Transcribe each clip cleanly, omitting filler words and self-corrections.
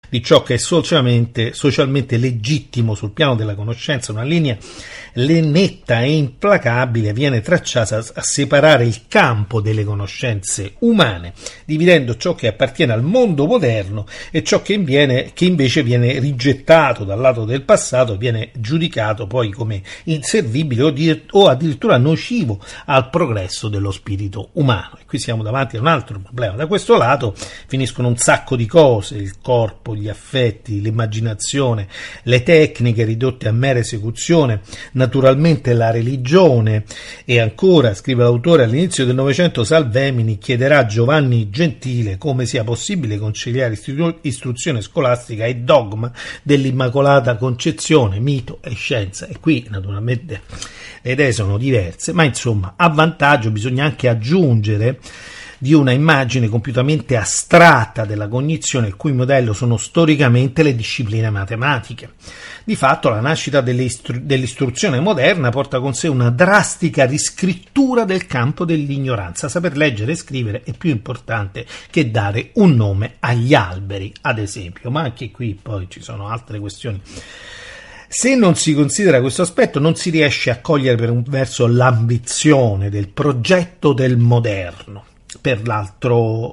di ciò che è socialmente legittimo sul piano della conoscenza. Una linea netta e implacabile viene tracciata a separare il campo delle conoscenze umane, dividendo ciò che appartiene al mondo moderno e ciò che invece viene rigettato dal lato del passato, viene giudicato poi come inservibile o addirittura nocivo al progresso dello spirito umano. E qui siamo davanti a un altro problema. Da questo lato finiscono un sacco di cose: il corpo, gli affetti, l'immaginazione, le tecniche ridotte a mera esecuzione, naturalmente la religione. E ancora, scrive l'autore, all'inizio del Novecento Salvemini chiederà a Giovanni Gentile come sia possibile conciliare istruzione scolastica e dogma dell'Immacolata Concezione, mito e scienza. E qui naturalmente le idee sono diverse, ma insomma, a vantaggio bisogna anche aggiungere di una immagine compiutamente astratta della cognizione, il cui modello sono storicamente le discipline matematiche. Di fatto la nascita dell'istruzione moderna porta con sé una drastica riscrittura del campo dell'ignoranza. Saper leggere e scrivere è più importante che dare un nome agli alberi, ad esempio, ma anche qui poi ci sono altre questioni. Se non si considera questo aspetto, non si riesce a cogliere per un verso l'ambizione del progetto del moderno. Per l'altro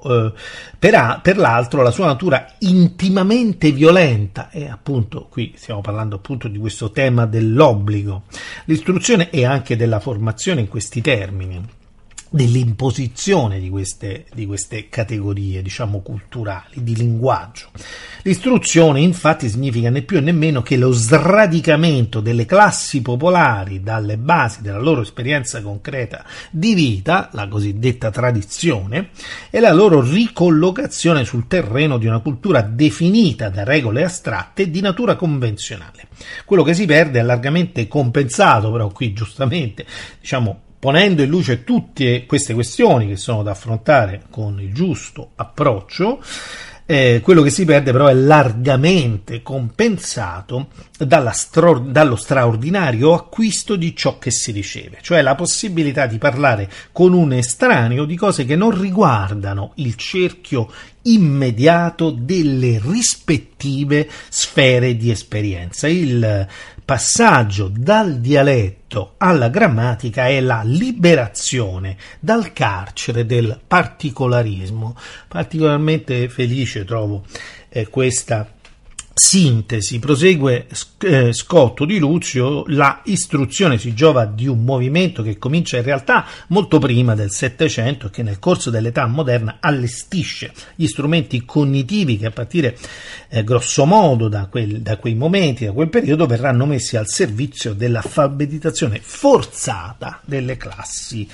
la sua natura intimamente violenta, e appunto qui stiamo parlando appunto di questo tema dell'obbligo, l'istruzione e anche della formazione in questi termini, dell'imposizione di queste categorie, diciamo, culturali, di linguaggio. L'istruzione infatti significa né più né meno che lo sradicamento delle classi popolari dalle basi della loro esperienza concreta di vita, la cosiddetta tradizione, e la loro ricollocazione sul terreno di una cultura definita da regole astratte di natura convenzionale. Quello che si perde è largamente compensato, però qui giustamente, diciamo, ponendo in luce tutte queste questioni che sono da affrontare con il giusto approccio, quello che si perde però è largamente compensato dallo straordinario acquisto di ciò che si riceve, cioè la possibilità di parlare con un estraneo di cose che non riguardano il cerchio immediato delle rispettive sfere di esperienza. Il passaggio dal dialetto alla grammatica è la liberazione dal carcere del particolarismo. Particolarmente felice trovo questa sintesi. Prosegue Scotto di Luzio: la istruzione si giova di un movimento che comincia in realtà molto prima del Settecento e che nel corso dell'età moderna allestisce gli strumenti cognitivi che a partire grosso modo da quei momenti, da quel periodo, verranno messi al servizio dell'alfabetizzazione forzata delle classi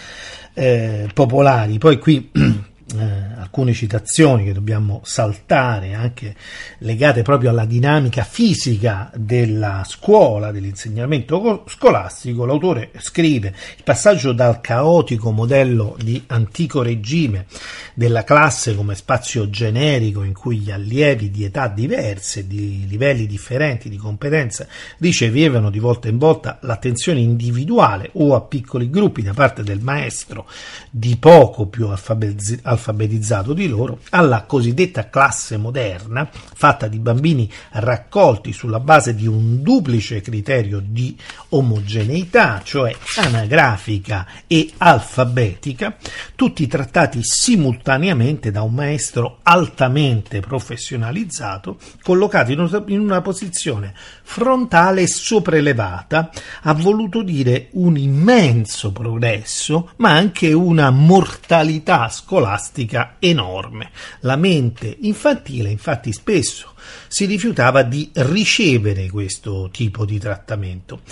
popolari. Poi qui alcune citazioni che dobbiamo saltare, anche legate proprio alla dinamica fisica della scuola, dell'insegnamento scolastico. L'autore scrive: il passaggio dal caotico modello di antico regime della classe come spazio generico in cui gli allievi di età diverse, di livelli differenti di competenza ricevevano di volta in volta l'attenzione individuale o a piccoli gruppi da parte del maestro di poco più alfabetizzato di loro, alla cosiddetta classe moderna, fatta di bambini raccolti sulla base di un duplice criterio di omogeneità, cioè anagrafica e alfabetica, tutti trattati simultaneamente da un maestro altamente professionalizzato, collocato in una posizione frontale e sopraelevata. Ha voluto dire un immenso progresso, ma anche una mortalità scolastica enorme. La mente infantile, infatti, spesso si rifiutava di ricevere questo tipo di trattamento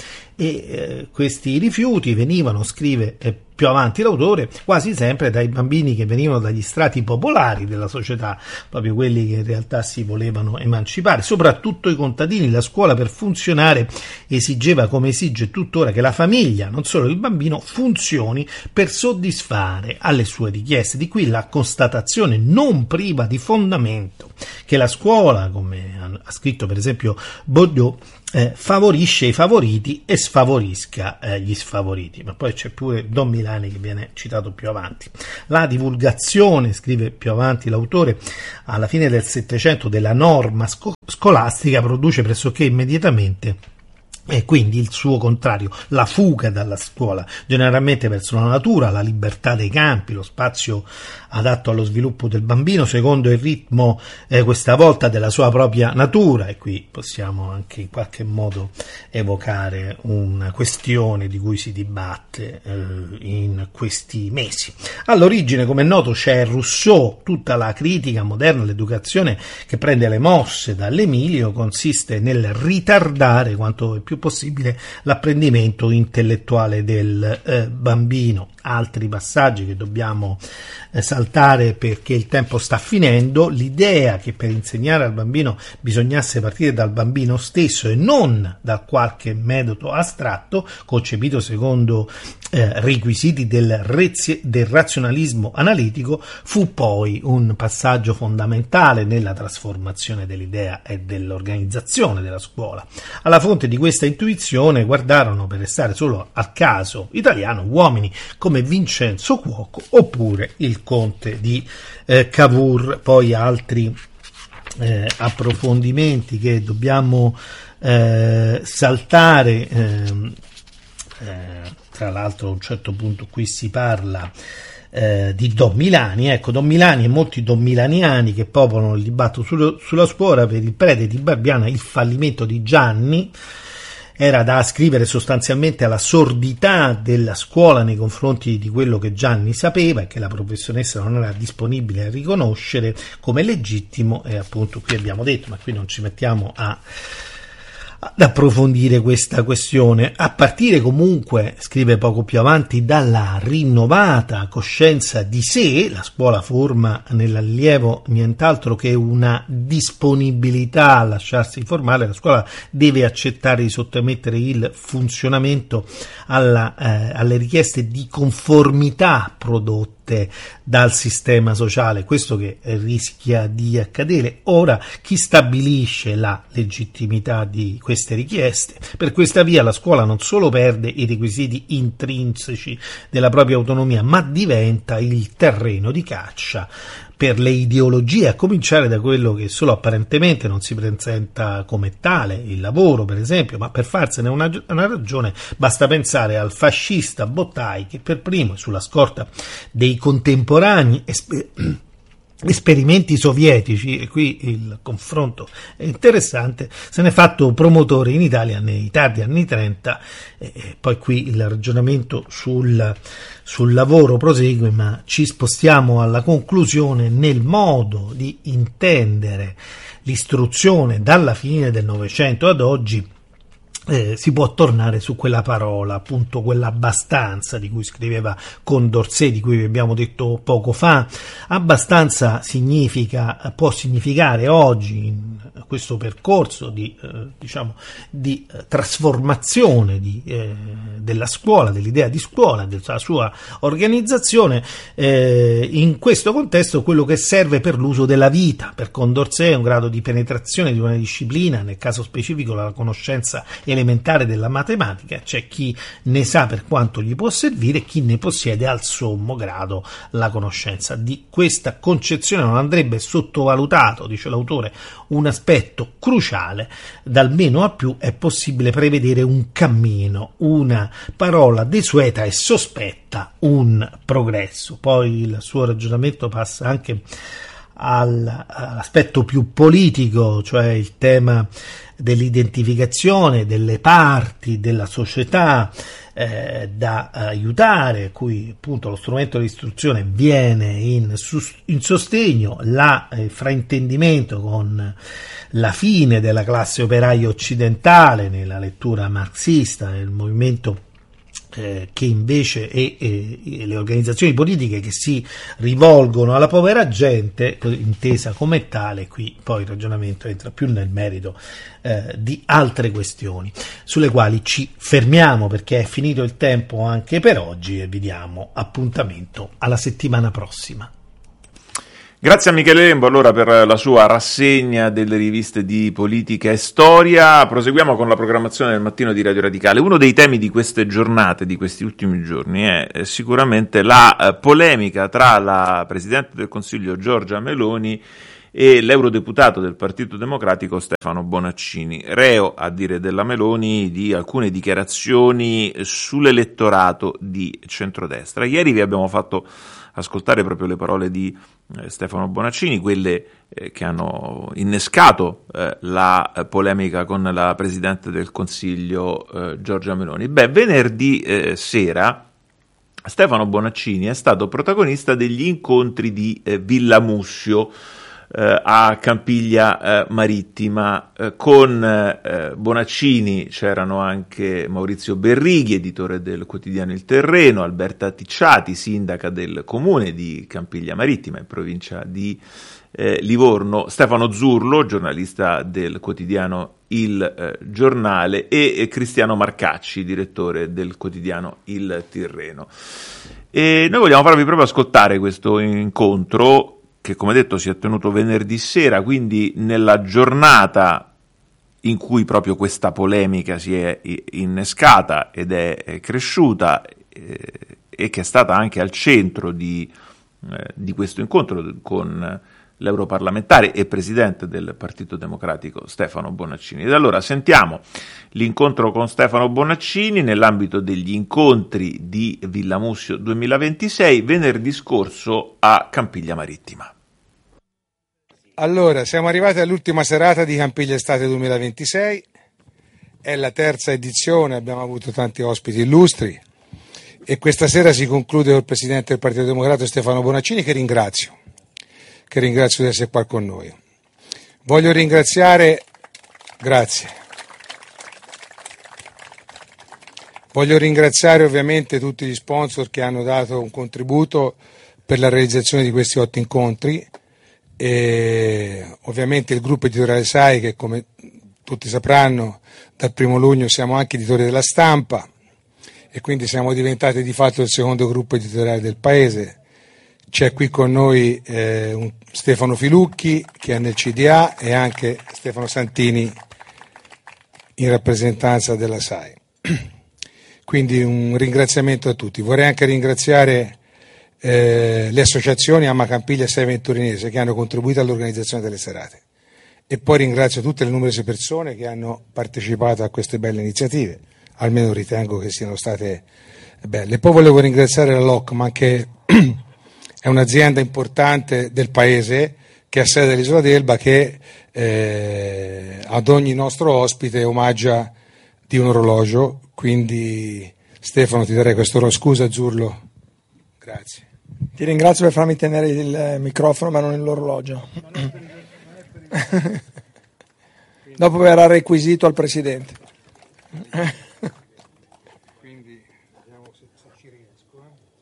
e questi rifiuti venivano, scrive più avanti l'autore, quasi sempre dai bambini che venivano dagli strati popolari della società, proprio quelli che in realtà si volevano emancipare, soprattutto i contadini. La scuola, per funzionare, esigeva, come esige tuttora, che la famiglia, non solo il bambino, funzioni per soddisfare alle sue richieste. Di qui la constatazione non priva di fondamento che la scuola, come ha scritto per esempio Bourdieu, favorisce i favoriti e sfavorisca gli sfavoriti. Ma poi c'è pure Don Milani che viene citato più avanti. La divulgazione, scrive più avanti l'autore, alla fine del Settecento della norma scolastica produce pressoché immediatamente e quindi il suo contrario, la fuga dalla scuola, generalmente verso la natura, la libertà dei campi, lo spazio adatto allo sviluppo del bambino secondo il ritmo questa volta della sua propria natura. E qui possiamo anche in qualche modo evocare una questione di cui si dibatte in questi mesi. All'origine, come è noto, c'è Rousseau. Tutta la critica moderna all'educazione che prende le mosse dall'Emilio consiste nel ritardare quanto è più possibile l'apprendimento intellettuale del bambino. Altri passaggi che dobbiamo saltare perché il tempo sta finendo: l'idea che per insegnare al bambino bisognasse partire dal bambino stesso e non da qualche metodo astratto concepito secondo requisiti del razionalismo analitico fu poi un passaggio fondamentale nella trasformazione dell'idea e dell'organizzazione della scuola. Alla fonte di questa intuizione guardarono, per restare solo al caso italiano, uomini come Vincenzo Cuoco oppure il conte di Cavour. Poi altri approfondimenti che dobbiamo saltare, tra l'altro a un certo punto qui si parla di Don Milani. Ecco, Don Milani e molti don milaniani che popolano il dibattito sulla scuola. Per il prete di Barbiana il fallimento di Gianni era da ascrivere sostanzialmente alla sordità della scuola nei confronti di quello che Gianni sapeva e che la professionessa non era disponibile a riconoscere come legittimo. E appunto qui abbiamo detto, ma qui non ci mettiamo ad approfondire questa questione, a partire comunque, scrive poco più avanti, dalla rinnovata coscienza di sé. La scuola forma nell'allievo nient'altro che una disponibilità a lasciarsi formare. La scuola deve accettare di sottomettere il funzionamento alle richieste di conformità prodotte dal sistema sociale. Questo che rischia di accadere. Ora, chi stabilisce la legittimità di queste richieste? Per questa via la scuola non solo perde i requisiti intrinseci della propria autonomia, ma diventa il terreno di caccia per le ideologie, a cominciare da quello che solo apparentemente non si presenta come tale, il lavoro per esempio. Ma per farsene una ragione basta pensare al fascista Bottai, che per primo, sulla scorta dei contemporanei esperimenti sovietici, e qui il confronto è interessante, se ne è fatto promotore in Italia nei tardi anni 30. Poi qui il ragionamento sul lavoro prosegue, ma ci spostiamo alla conclusione. Nel modo di intendere l'istruzione dalla fine del Novecento ad oggi si può tornare su quella parola, appunto quella abbastanza di cui scriveva Condorcet, di cui vi abbiamo detto poco fa. Abbastanza può significare oggi, in questo percorso di trasformazione della scuola, dell'idea di scuola, della sua organizzazione, in questo contesto quello che serve per l'uso della vita. Per Condorcet è un grado di penetrazione di una disciplina, nel caso specifico la conoscenza elementare della matematica. C'è chi ne sa per quanto gli può servire, chi ne possiede al sommo grado la conoscenza. Di questa concezione non andrebbe sottovalutato, dice l'autore, un aspetto cruciale: dal meno a più è possibile prevedere un cammino, una parola desueta e sospetta, un progresso. Poi il suo ragionamento passa anche all'aspetto più politico, cioè il tema dell'identificazione delle parti della società da aiutare, cui appunto lo strumento dell'istruzione viene in sostegno, fraintendimento con la fine della classe operaia occidentale nella lettura marxista, nel movimento che invece le organizzazioni politiche che si rivolgono alla povera gente, intesa come tale. Qui poi il ragionamento entra più nel merito di altre questioni sulle quali ci fermiamo, perché è finito il tempo anche per oggi e vi diamo appuntamento alla settimana prossima. Grazie a Michele Lembo allora per la sua rassegna delle riviste di politica e storia. Proseguiamo con la programmazione del mattino di Radio Radicale. Uno dei temi di queste giornate, di questi ultimi giorni, è sicuramente la polemica tra la Presidente del Consiglio Giorgia Meloni e l'eurodeputato del Partito Democratico Stefano Bonaccini, reo, a dire della Meloni, di alcune dichiarazioni sull'elettorato di centrodestra. Ieri vi abbiamo fatto ascoltare proprio le parole di Stefano Bonaccini, quelle che hanno innescato la polemica con la Presidente del Consiglio Giorgia Meloni. Venerdì sera Stefano Bonaccini è stato protagonista degli incontri di Villa Mussio a Campiglia Marittima. Con Bonaccini c'erano anche Maurizio Berrighi, editore del quotidiano Il Terreno, Alberta Ticciati, sindaca del comune di Campiglia Marittima in provincia di Livorno, Stefano Zurlo, giornalista del quotidiano Il Giornale, e Cristiano Marcacci, direttore del quotidiano Il Tirreno. E noi vogliamo farvi proprio ascoltare questo incontro che, come detto, si è tenuto venerdì sera, quindi nella giornata in cui proprio questa polemica si è innescata ed è cresciuta, e che è stata anche al centro di questo incontro con l'europarlamentare e presidente del Partito Democratico Stefano Bonaccini. Ed allora sentiamo l'incontro con Stefano Bonaccini nell'ambito degli incontri di Villa Mussio 2026 venerdì scorso a Campiglia Marittima. Allora, siamo arrivati all'ultima serata di Campiglia Estate 2026, è la terza edizione, abbiamo avuto tanti ospiti illustri e questa sera si conclude col Presidente del Partito Democratico Stefano Bonaccini, che ringrazio di essere qua con noi. Voglio ringraziare ovviamente tutti gli sponsor che hanno dato un contributo per la realizzazione di questi 8 incontri, e ovviamente il gruppo editoriale SAI, che come tutti sapranno dal 1 luglio siamo anche editori della Stampa e quindi siamo diventati di fatto il secondo gruppo editoriale del paese. C'è qui con noi Stefano Filucchi, che è nel CDA, e anche Stefano Santini in rappresentanza della SAI. Quindi un ringraziamento a tutti. Vorrei anche ringraziare le associazioni Amma Campiglia e Sei Venturinese che hanno contribuito all'organizzazione delle serate, e poi ringrazio tutte le numerose persone che hanno partecipato a queste belle iniziative, almeno ritengo che siano state belle. Poi volevo ringraziare la Lockman, che è un'azienda importante del paese, che ha sede all'Isola d'Elba, che ad ogni nostro ospite omaggia di un orologio. Quindi Stefano, ti darei questo orologio. Scusa Zurlo, grazie. Ti ringrazio per farmi tenere il microfono ma non l'orologio. Dopo verrà requisito al Presidente. Quindi vediamo se ci riesco.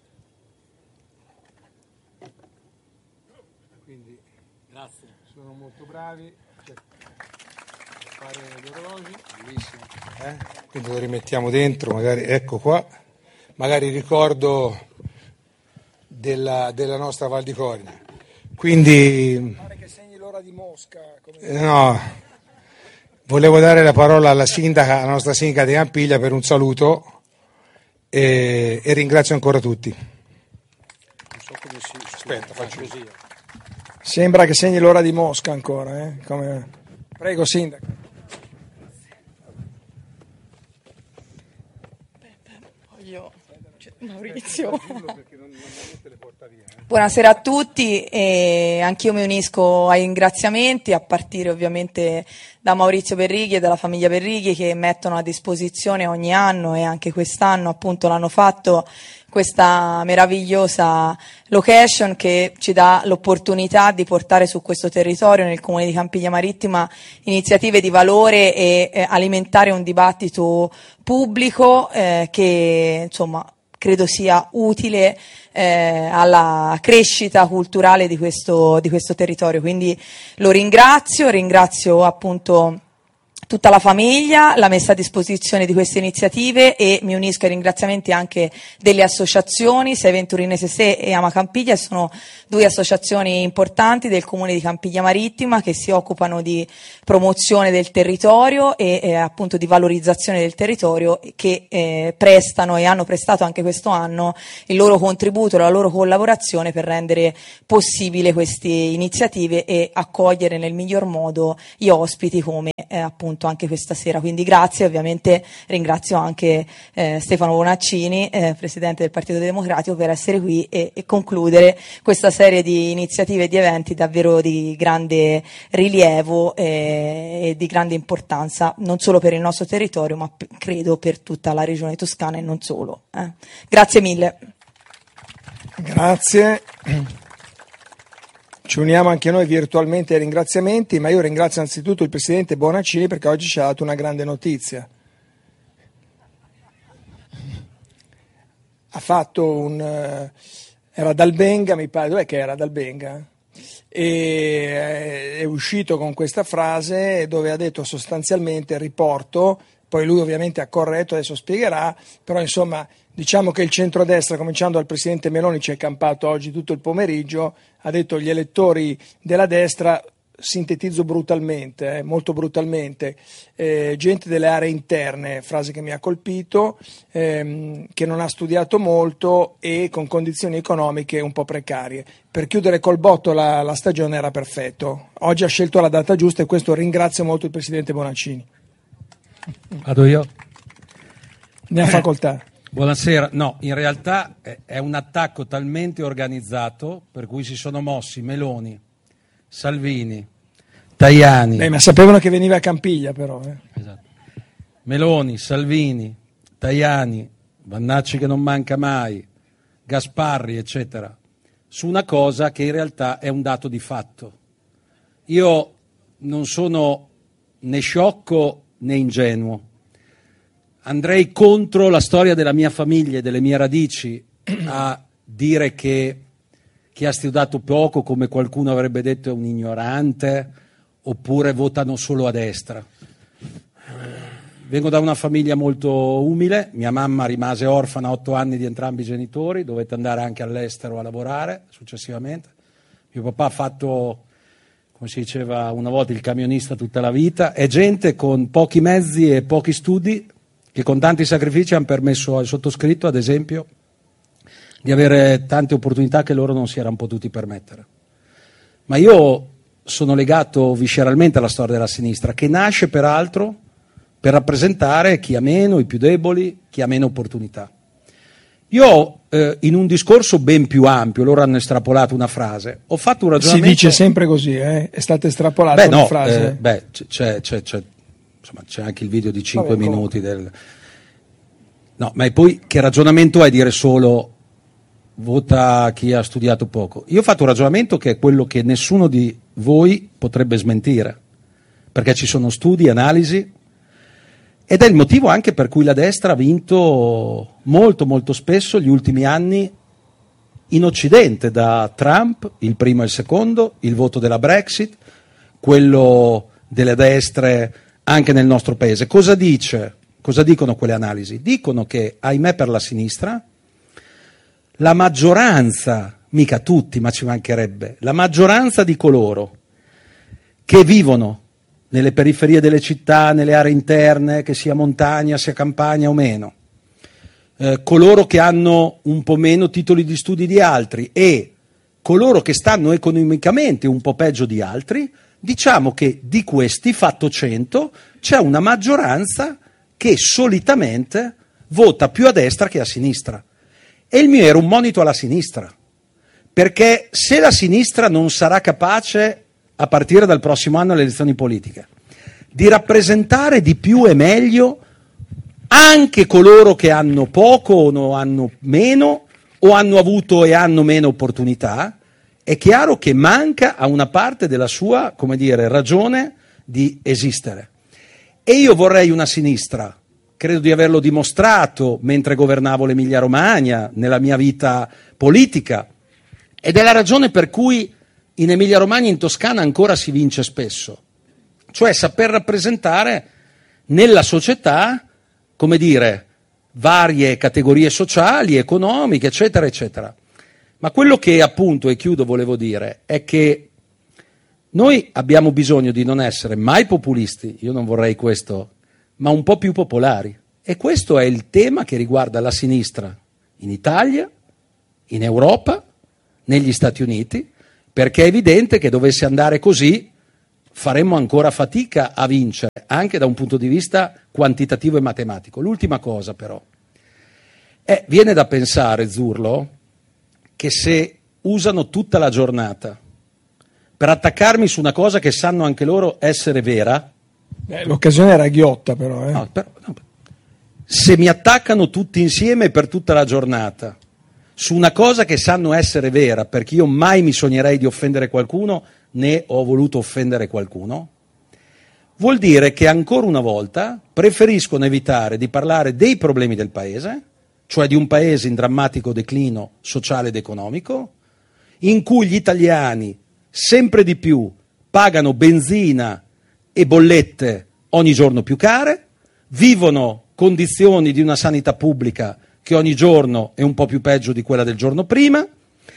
Quindi grazie, sono molto bravi a fare gli orologi, bellissimo. Quindi lo rimettiamo dentro, magari, ecco qua, magari ricordo della nostra Val di Corina. Quindi pare che segni l'ora di Mosca. No, volevo dare la parola alla sindaca, alla nostra sindaca di Campiglia, per un saluto e ringrazio ancora tutti. Non so come si... Aspetta, faccio così. Sembra che segni l'ora di Mosca ancora, Come... Prego, sindaca. Maurizio. Buonasera a tutti, e anch'io mi unisco ai ringraziamenti, a partire ovviamente da Maurizio Berrighi e dalla famiglia Berrighi, che mettono a disposizione ogni anno, e anche quest'anno appunto l'hanno fatto, questa meravigliosa location che ci dà l'opportunità di portare su questo territorio, nel comune di Campiglia Marittima, iniziative di valore e alimentare un dibattito pubblico che insomma credo sia utile alla crescita culturale di questo territorio. Quindi lo ringrazio appunto tutta la famiglia l'ha messa a disposizione di queste iniziative, e mi unisco ai ringraziamenti anche delle associazioni, Sei Venturinese Se e Ama Campiglia. Sono due associazioni importanti del comune di Campiglia Marittima che si occupano di promozione del territorio e appunto di valorizzazione del territorio, che prestano e hanno prestato anche questo anno il loro contributo, la loro collaborazione per rendere possibile queste iniziative e accogliere nel miglior modo gli ospiti, come appunto anche questa sera. Quindi grazie, ovviamente ringrazio anche Stefano Bonaccini, Presidente del Partito Democratico, per essere qui e concludere questa serie di iniziative e di eventi davvero di grande rilievo e di grande importanza, non solo per il nostro territorio, ma credo per tutta la regione toscana e non solo. Grazie mille. Grazie. Ci uniamo anche noi virtualmente ai ringraziamenti, ma io ringrazio anzitutto il Presidente Bonaccini perché oggi ci ha dato una grande notizia. Ha fatto era dal Benga, mi pare, dov'è che era dal Benga? E è uscito con questa frase dove ha detto sostanzialmente, riporto, poi lui ovviamente ha corretto, adesso spiegherà, però insomma diciamo che il centrodestra, cominciando dal Presidente Meloni, ci è campato oggi tutto il pomeriggio, ha detto gli elettori della destra, sintetizzo brutalmente, molto brutalmente, gente delle aree interne, frase che mi ha colpito, che non ha studiato molto e con condizioni economiche un po' precarie. Per chiudere col botto la stagione era perfetto. Oggi ha scelto la data giusta e questo ringrazio molto il Presidente Bonaccini. Vado io? Ne ha facoltà. Buonasera. No, in realtà è un attacco talmente organizzato per cui si sono mossi Meloni, Salvini, Tajani. Ma sapevano che veniva a Campiglia però. Esatto. Meloni, Salvini, Tajani, Vannacci che non manca mai, Gasparri, eccetera, su una cosa che in realtà è un dato di fatto. Io non sono né sciocco né ingenuo. Andrei contro la storia della mia famiglia e delle mie radici a dire che chi ha studiato poco, come qualcuno avrebbe detto, è un ignorante, oppure votano solo a destra. Vengo da una famiglia molto umile, mia mamma rimase orfana a 8 anni di entrambi i genitori, dovette andare anche all'estero a lavorare successivamente. Mio papà ha fatto, come si diceva una volta, il camionista tutta la vita. È gente con pochi mezzi e pochi studi che con tanti sacrifici hanno permesso al sottoscritto, ad esempio, di avere tante opportunità che loro non si erano potuti permettere. Ma io sono legato visceralmente alla storia della sinistra, che nasce peraltro per rappresentare chi ha meno, i più deboli, chi ha meno opportunità. Io in un discorso ben più ampio, loro hanno estrapolato una frase, ho fatto un ragionamento... Si dice sempre così, è stata estrapolata una frase. C'è anche il video di 5 minuti del... No, ma poi che ragionamento è dire solo vota chi ha studiato poco? Io ho fatto un ragionamento che è quello che nessuno di voi potrebbe smentire, perché ci sono studi, analisi, ed è il motivo anche per cui la destra ha vinto molto molto spesso gli ultimi anni in Occidente, da Trump, il primo e il secondo, il voto della Brexit, quello delle destre anche nel nostro paese. Cosa dicono quelle analisi? Dicono che, ahimè per la sinistra, la maggioranza, mica tutti, ma ci mancherebbe, la maggioranza di coloro che vivono nelle periferie delle città, nelle aree interne, che sia montagna, sia campagna o meno, coloro che hanno un po' meno titoli di studi di altri e coloro che stanno economicamente un po' peggio di altri, diciamo che di questi, fatto 100, c'è una maggioranza che solitamente vota più a destra che a sinistra. E il mio era un monito alla sinistra, perché se la sinistra non sarà capace, a partire dal prossimo anno alle elezioni politiche, di rappresentare di più e meglio anche coloro che hanno poco o hanno meno, o hanno avuto e hanno meno opportunità, è chiaro che manca a una parte della sua, come dire, ragione di esistere. E io vorrei una sinistra, credo di averlo dimostrato mentre governavo l'Emilia-Romagna, nella mia vita politica, ed è la ragione per cui in Emilia-Romagna e in Toscana ancora si vince spesso, cioè saper rappresentare nella società, come dire, varie categorie sociali, economiche, eccetera, eccetera. Ma quello che appunto, e chiudo, volevo dire, è che noi abbiamo bisogno di non essere mai populisti, io non vorrei questo, ma un po' più popolari. E questo è il tema che riguarda la sinistra in Italia, in Europa, negli Stati Uniti, perché è evidente che dovesse andare così faremmo ancora fatica a vincere, anche da un punto di vista quantitativo e matematico. L'ultima cosa però, viene da pensare, Zurlo, che se usano tutta la giornata per attaccarmi su una cosa che sanno anche loro essere vera... l'occasione era ghiotta però. No, se mi attaccano tutti insieme per tutta la giornata su una cosa che sanno essere vera, perché io mai mi sognerei di offendere qualcuno, né ho voluto offendere qualcuno, vuol dire che ancora una volta preferiscono evitare di parlare dei problemi del paese, cioè di un paese in drammatico declino sociale ed economico, in cui gli italiani sempre di più pagano benzina e bollette ogni giorno più care, vivono condizioni di una sanità pubblica che ogni giorno è un po' più peggio di quella del giorno prima,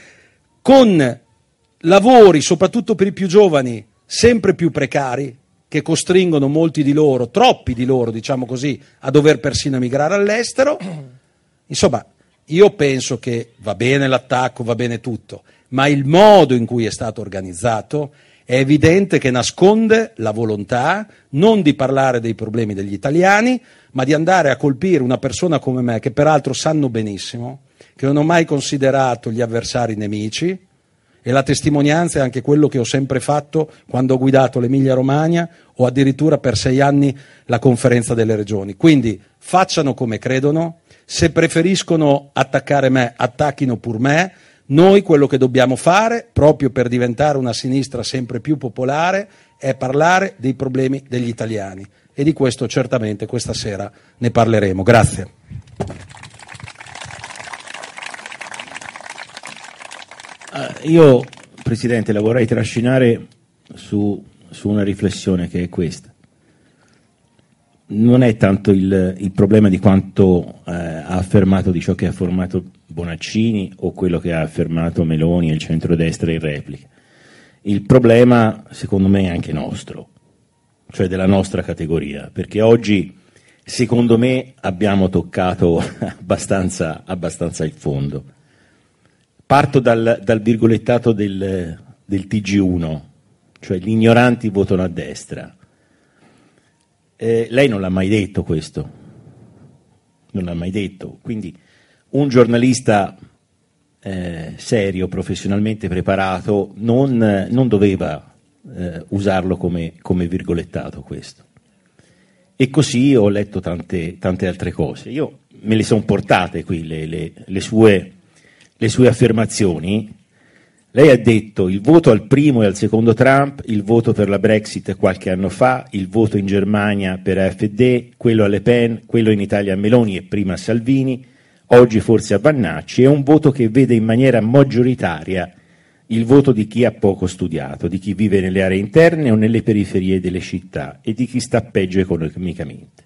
con lavori, soprattutto per i più giovani, sempre più precari, che costringono molti di loro, troppi di loro, diciamo così, a dover persino emigrare all'estero. Insomma, io penso che va bene l'attacco, va bene tutto, ma il modo in cui è stato organizzato è evidente che nasconde la volontà non di parlare dei problemi degli italiani, ma di andare a colpire una persona come me, che peraltro sanno benissimo che non ho mai considerato gli avversari nemici, e la testimonianza è anche quello che ho sempre fatto quando ho guidato l'Emilia Romagna o addirittura per 6 anni la Conferenza delle Regioni. Quindi facciano come credono, se preferiscono attaccare me, attacchino pur me. Noi quello che dobbiamo fare, proprio per diventare una sinistra sempre più popolare, è parlare dei problemi degli italiani, e di questo certamente questa sera ne parleremo. Grazie. Io, Presidente, la vorrei trascinare su una riflessione che è questa. Non è tanto il problema di quanto ha affermato, di ciò che ha affermato Bonaccini o quello che ha affermato Meloni e il centrodestra in replica. Il problema, secondo me, è anche nostro, cioè della nostra categoria, perché oggi, secondo me, abbiamo toccato abbastanza il fondo. Parto dal virgolettato del TG1, cioè gli ignoranti votano a destra. Lei non l'ha mai detto questo, non l'ha mai detto, quindi un giornalista serio, professionalmente preparato, non doveva usarlo come virgolettato questo. E così ho letto tante altre cose. Io me le sono portate qui le sue affermazioni. Lei ha detto il voto al primo e al secondo Trump, il voto per la Brexit qualche anno fa, il voto in Germania per AfD, quello a Le Pen, quello in Italia a Meloni e prima a Salvini, oggi forse a Vannacci, è un voto che vede in maniera maggioritaria il voto di chi ha poco studiato, di chi vive nelle aree interne o nelle periferie delle città e di chi sta peggio economicamente.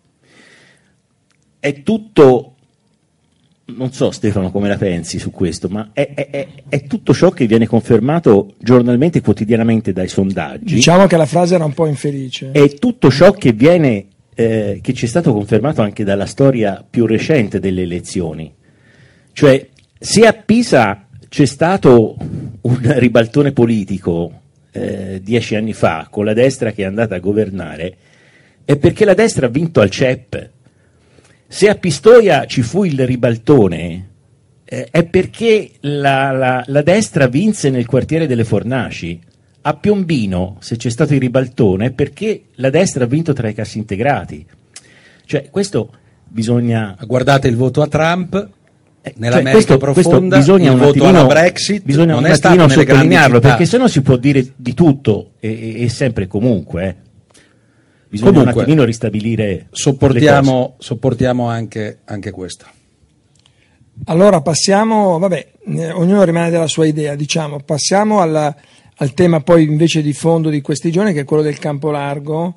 È tutto... Non so Stefano come la pensi su questo, ma è tutto ciò che viene confermato giornalmente e quotidianamente dai sondaggi. Diciamo che la frase era un po' infelice. È tutto ciò che viene che ci è stato confermato anche dalla storia più recente delle elezioni. Cioè, se a Pisa c'è stato un ribaltone politico 10 anni fa con la destra che è andata a governare, è perché la destra ha vinto al CEP. Se a Pistoia ci fu il ribaltone, è perché la destra vinse nel quartiere delle Fornaci. A Piombino, se c'è stato il ribaltone, è perché la destra ha vinto tra i cassintegrati. Cioè, questo bisogna... Guardate il voto a Trump, nell'America questo profonda, bisogna il voto alla Brexit, bisogna non un è stato attimino nelle grandi sottolinearlo, città. perché sennò si può dire di tutto e sempre e comunque. Bisogna Comunque, un attimino ristabilire. Sopportiamo anche questo. Allora passiamo, ognuno rimane della sua idea, diciamo, passiamo al tema poi invece di fondo di questi giorni, che è quello del campo largo,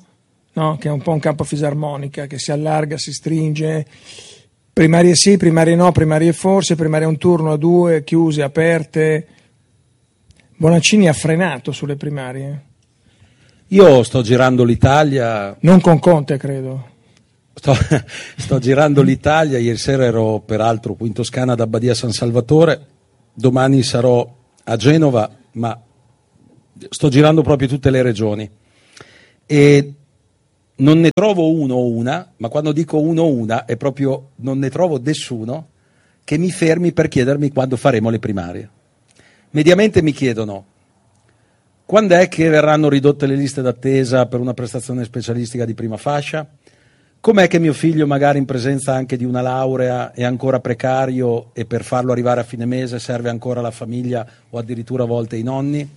no? Che è un po' un campo fisarmonica, che si allarga, si stringe, primarie sì, primarie no, primarie forse, primarie un turno a due, chiuse, aperte. Bonaccini ha frenato sulle primarie. Io sto girando l'Italia. Non con Conte, credo. Sto girando l'Italia, ieri sera ero peraltro qui in Toscana ad Abbadia San Salvatore, domani sarò a Genova, ma sto girando proprio tutte le regioni e non ne trovo uno o una, ma quando dico uno o una è proprio non ne trovo nessuno che mi fermi per chiedermi quando faremo le primarie. Mediamente mi chiedono quando è che verranno ridotte le liste d'attesa per una prestazione specialistica di prima fascia, com'è che mio figlio magari in presenza anche di una laurea è ancora precario e per farlo arrivare a fine mese serve ancora la famiglia o addirittura a volte i nonni.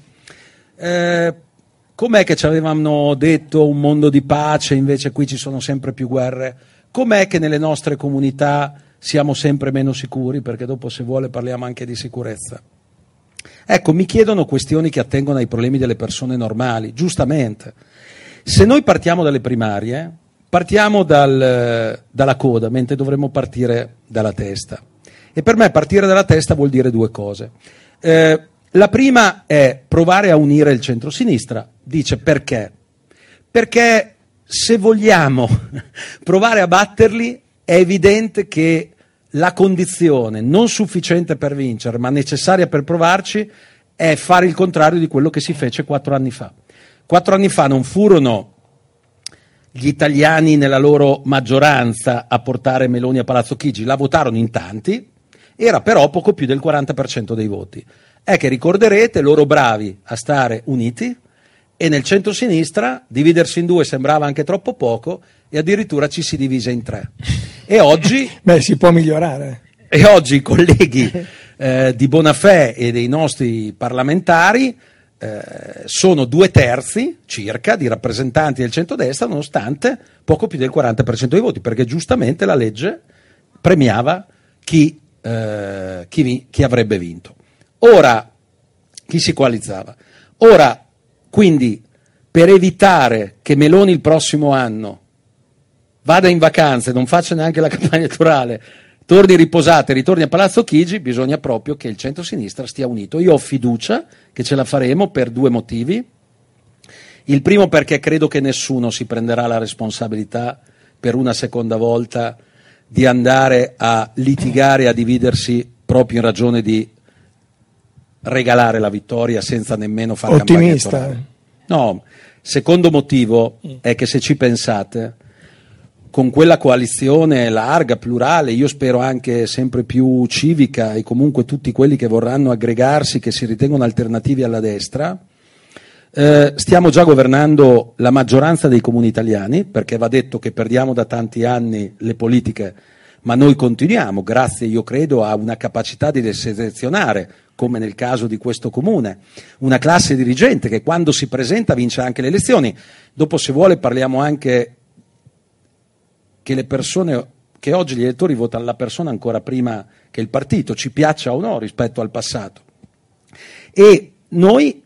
Com'è che ci avevano detto un mondo di pace, invece qui ci sono sempre più guerre? Com'è che nelle nostre comunità siamo sempre meno sicuri? Perché dopo, se vuole, parliamo anche di sicurezza. Ecco, mi chiedono questioni che attengono ai problemi delle persone normali, giustamente. Se noi partiamo dalle primarie, partiamo dalla coda, mentre dovremmo partire dalla testa. E per me partire dalla testa vuol dire due cose. La prima è provare a unire il centro-sinistra. Dice perché? Perché se vogliamo provare a batterli è evidente che la condizione non sufficiente per vincere ma necessaria per provarci è fare il contrario di quello che si fece 4 anni fa. 4 anni fa non furono gli italiani nella loro maggioranza a portare Meloni a Palazzo Chigi, la votarono in tanti, era però poco più del 40% dei voti. È che ricorderete loro bravi a stare uniti e nel centro-sinistra dividersi in due sembrava anche troppo poco e addirittura ci si divise in 3. E oggi si può migliorare. E oggi i colleghi di Bonafè e dei nostri parlamentari sono 2/3 circa di rappresentanti del centrodestra, nonostante poco più del 40% dei voti, perché giustamente la legge premiava chi avrebbe vinto. Ora, chi si coalizzava? Ora, quindi, per evitare che Meloni il prossimo anno vada in vacanze, non faccia neanche la campagna elettorale, torni riposata e ritorni a Palazzo Chigi, bisogna proprio che il centro-sinistra stia unito. Io ho fiducia che ce la faremo per 2 motivi. Il primo perché credo che nessuno si prenderà la responsabilità per una seconda volta di andare a litigare, a dividersi proprio in ragione di regalare la vittoria senza nemmeno fare campagna elettorale. No, secondo motivo è che se ci pensate, con quella coalizione larga, plurale, io spero anche sempre più civica e comunque tutti quelli che vorranno aggregarsi, che si ritengono alternativi alla destra, stiamo già governando la maggioranza dei comuni italiani, perché va detto che perdiamo da tanti anni le politiche, ma noi continuiamo, grazie io credo a una capacità di selezionare, come nel caso di questo comune, una classe dirigente che quando si presenta vince anche le elezioni. Dopo, se vuole, parliamo anche che le persone, che oggi gli elettori votano la persona ancora prima che il partito, ci piaccia o no rispetto al passato. E noi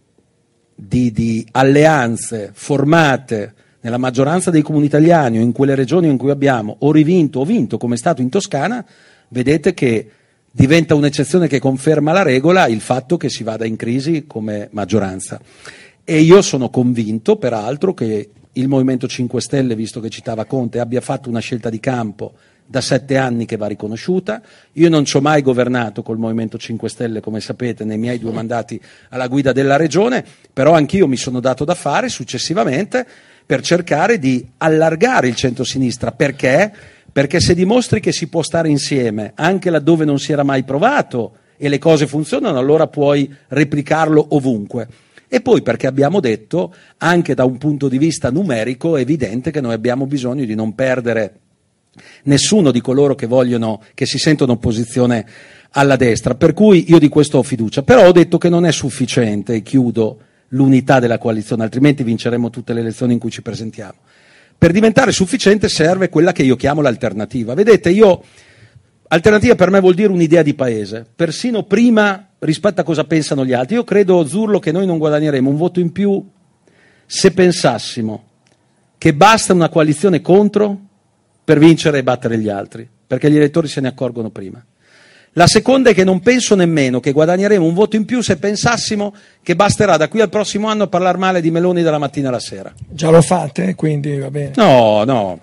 di alleanze formate nella maggioranza dei comuni italiani o in quelle regioni in cui abbiamo o rivinto o vinto, come è stato in Toscana, vedete che diventa un'eccezione che conferma la regola il fatto che si vada in crisi come maggioranza. E io sono convinto, peraltro, che il Movimento 5 Stelle, visto che citava Conte, abbia fatto una scelta di campo da 7 anni che va riconosciuta. Io non ci ho mai governato col Movimento 5 Stelle, come sapete, nei miei 2 mandati alla guida della regione, però anch'io mi sono dato da fare successivamente per cercare di allargare il centro-sinistra. Perché? Perché se dimostri che si può stare insieme anche laddove non si era mai provato e le cose funzionano, allora puoi replicarlo ovunque. E poi perché abbiamo detto, anche da un punto di vista numerico, è evidente che noi abbiamo bisogno di non perdere nessuno di coloro che si sentono opposizione alla destra, per cui io di questo ho fiducia. Però ho detto che non è sufficiente, e chiudo, l'unità della coalizione, altrimenti vinceremo tutte le elezioni in cui ci presentiamo. Per diventare sufficiente serve quella che io chiamo l'alternativa. Vedete, alternativa per me vuol dire un'idea di paese, persino prima rispetto a cosa pensano gli altri. Io credo, Zurlo, che noi non guadagneremo un voto in più se pensassimo che basta una coalizione contro per vincere e battere gli altri, perché gli elettori se ne accorgono prima. La seconda è che non penso nemmeno che guadagneremo un voto in più se pensassimo che basterà da qui al prossimo anno parlare male di Meloni dalla mattina alla sera. Già lo fate, quindi va bene. No.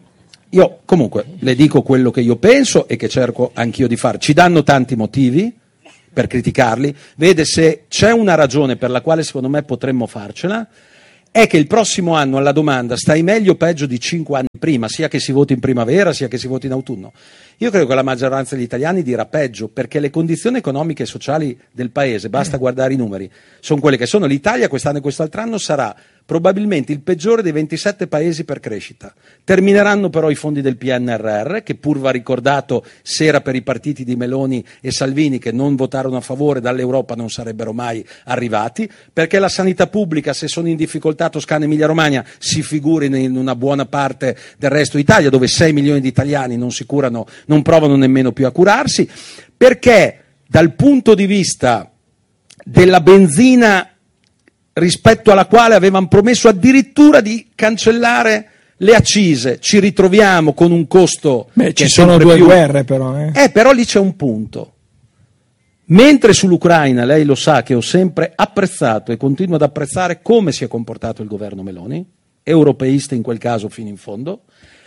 Io comunque le dico quello che io penso e che cerco anch'io di fare. Ci danno tanti motivi per criticarli. Vede, se c'è una ragione per la quale secondo me potremmo farcela, è che il prossimo anno alla domanda stai meglio o peggio di 5 anni prima, sia che si voti in primavera, sia che si voti in autunno. Io credo che la maggioranza degli italiani dirà peggio, perché le condizioni economiche e sociali del paese, basta guardare i numeri, sono quelle che sono. L'Italia quest'anno e quest'altro anno sarà probabilmente il peggiore dei 27 paesi per crescita. Termineranno però i fondi del PNRR, che pur va ricordato se era per i partiti di Meloni e Salvini che non votarono a favore, dall'Europa non sarebbero mai arrivati, perché la sanità pubblica, se sono in difficoltà Toscana e Emilia Romagna, si figurino in una buona parte del resto d'Italia, dove 6 milioni di italiani non si curano, non provano nemmeno più a curarsi, perché dal punto di vista della benzina, rispetto alla quale avevano promesso addirittura di cancellare le accise, ci ritroviamo con un costo ci sono due guerre però. Però lì c'è un punto. Mentre sull'Ucraina lei lo sa che ho sempre apprezzato e continuo ad apprezzare come si è comportato il governo Meloni, europeista in quel caso fino in fondo,